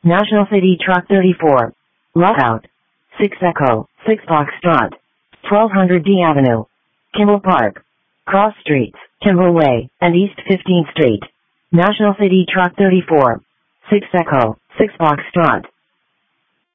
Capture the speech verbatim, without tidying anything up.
National City Truck thirty-four. Lockout. six Echo, six Foxtrot. twelve hundred D Avenue. Kimball Park. Cross Streets, Kimball Way, and East fifteenth Street. National City Truck thirty-four. six Echo, six Foxtrot.